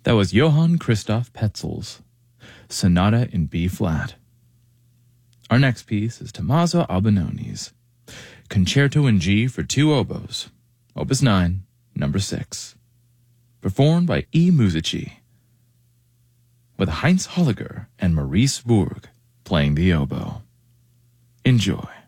That was Johann Christoph Petzel's Sonata in B-flat. Our next piece is Tommaso Albinoni's Concerto in G for 2 oboes, Opus 9, number 6, performed by E. Musici, with Heinz Holliger and Maurice Burg playing the oboe. Enjoy.